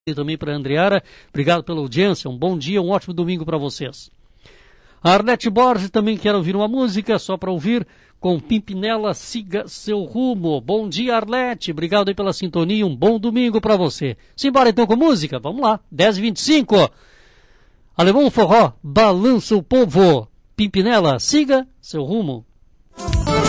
E também para a Andreara, obrigado pela audiência, um bom dia, um ótimo domingo para vocês. A Arlete Borges também quer ouvir uma música, só para ouvir, com Pimpinela, Siga Seu Rumo. Bom dia, Arlete, obrigado aí pela sintonia, um bom domingo para você. Simbora então com música, vamos lá, 10h25. Alemão Forró, balança o povo. Pimpinela, Siga Seu Rumo.